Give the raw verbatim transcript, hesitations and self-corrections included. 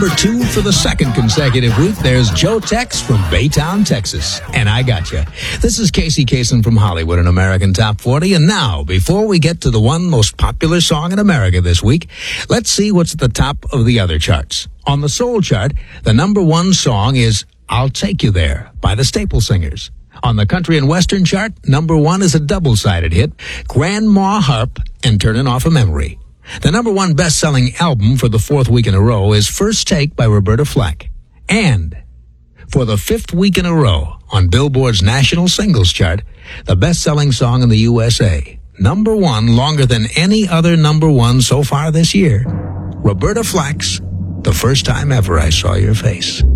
number two for the second consecutive week. There's Joe Tex from Baytown, Texas. And I got you. This is Casey Kasem from Hollywood, an American Top forty. And now, before we get to the one most popular song in America this week, let's see what's at the top of the other charts. On the soul chart, the number one song is I'll Take You There by the Staple Singers. On the country and western chart, number one is a double-sided hit, Grandma Harp and Turnin' Off a Memory. The number one best-selling album for the fourth week in a row is First Take by Roberta Flack. And for the fifth week in a row on Billboard's national singles chart, the best-selling song in the U S A, number one longer than any other number one so far this year, Roberta Flack's The First Time Ever I Saw Your Face.